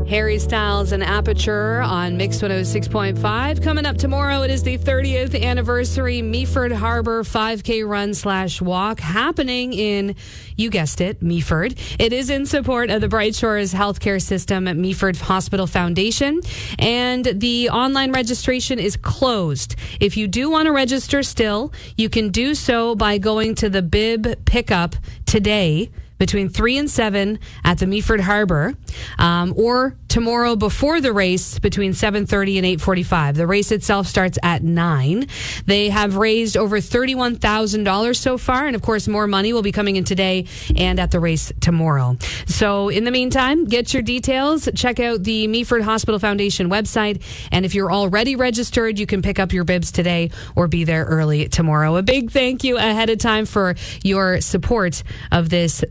Harry Styles and Aperture on Mix 106.5. Coming up tomorrow, it is the 30th anniversary Meaford Harbor 5K run/walk happening in, you guessed it, Meaford. It is in support of the Bright Shores Healthcare System at Meaford Hospital Foundation, and the online registration is closed. If you do want to register still, you can do so by going to the bib pickup today between 3 and 7 at the Meaford Harbor, or tomorrow before the race between 7:30 and 8:45. The race itself starts at 9. They have raised over $31,000 so far, and of course more money will be coming in today and at the race tomorrow. So in the meantime, get your details. Check out the Meaford Hospital Foundation website, and if you're already registered, you can pick up your bibs today or be there early tomorrow. A big thank you ahead of time for your support of this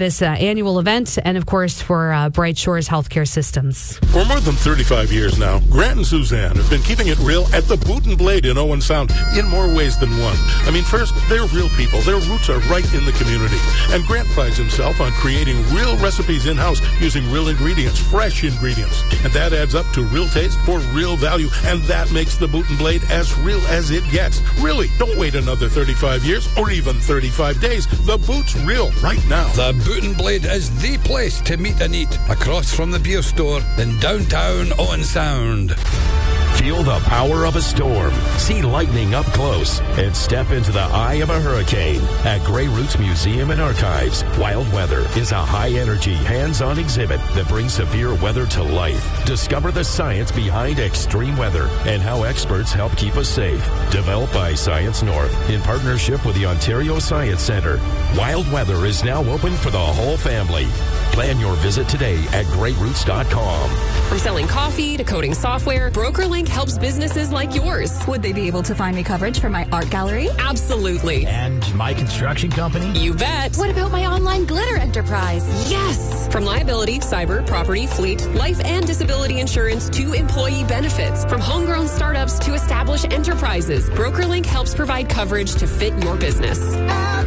annual event, and of course for Bright Shores Healthcare Systems. For more than 35 years now, Grant and Suzanne have been keeping it real at the Boot and Blade in Owen Sound in more ways than one. I mean, first, they're real people. Their roots are right in the community. And Grant prides himself on creating real recipes in-house using real ingredients, fresh ingredients. And that adds up to real taste for real value. And that makes the Boot and Blade as real as it gets. Really, don't wait another 35 years or even 35 days. The Boot's real right now. The Boot and Blade is the place to meet and eat, across from the beer store in downtown Owen Sound. Feel the power of a storm, see lightning up close, and step into the eye of a hurricane. At Grey Roots Museum and Archives, Wild Weather is a high-energy, hands-on exhibit that brings severe weather to life. Discover the science behind extreme weather and how experts help keep us safe. Developed by Science North in partnership with the Ontario Science Centre, Wild Weather is now open for the whole family. Plan your visit today at greyroots.com. From selling coffee to coding software, BrokerLink helps businesses like yours. Would they be able to find me coverage for my art gallery? Absolutely. And my construction company? You bet. What about my online glitter enterprise? Yes. From liability, cyber, property, fleet, life and disability insurance to employee benefits. From homegrown startups to established enterprises, BrokerLink helps provide coverage to fit your business. At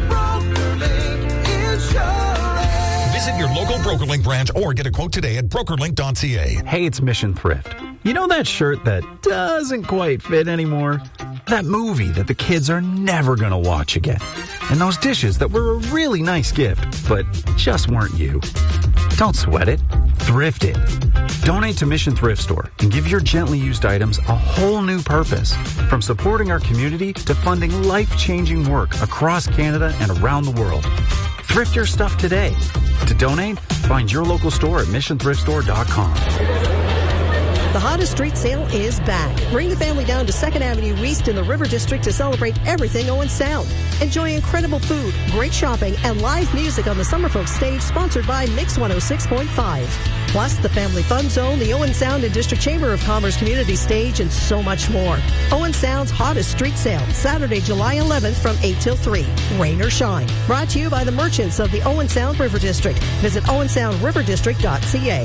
BrokerLink Insurance. Visit your local BrokerLink branch or get a quote today at brokerlink.ca. Hey, it's Mission Thrift. You know that shirt that doesn't quite fit anymore? That movie that the kids are never going to watch again? And those dishes that were a really nice gift, but just weren't you? Don't sweat it. Thrift it. Donate to Mission Thrift Store and give your gently used items a whole new purpose. From supporting our community to funding life-changing work across Canada and around the world. Thrift your stuff today. To donate, find your local store at missionthriftstore.com. The hottest street sale is back. Bring the family down to 2nd Avenue East in the River District to celebrate everything Owen Sound. Enjoy incredible food, great shopping, and live music on the Summerfolk stage sponsored by Mix 106.5. Plus, the Family Fun Zone, the Owen Sound and District Chamber of Commerce Community Stage, and so much more. Owen Sound's hottest street sale, Saturday, July 11th from 8 till 3. Rain or shine. Brought to you by the merchants of the Owen Sound River District. Visit owensoundriverdistrict.ca.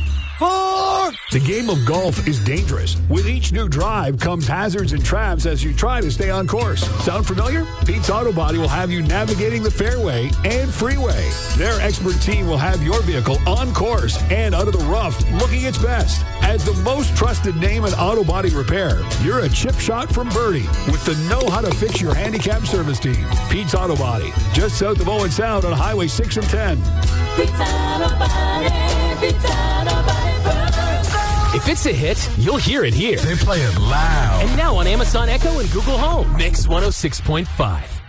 The game of golf is dangerous. With each new drive comes hazards and traps as you try to stay on course. Sound familiar? Pete's Auto Body will have you navigating the fairway and freeway. Their expert team will have your vehicle on course and out of the rough looking its best. As the most trusted name in auto body repair, you're a chip shot from Birdie with the know-how-to-fix-your handicap service team. Pete's Auto Body, just south of Owen Sound on Highway 6 and 10. Pete's Auto Body, Pete's Auto Body. If it's a hit, you'll hear it here. They play it loud. And now on Amazon Echo and Google Home. Mix 106.5.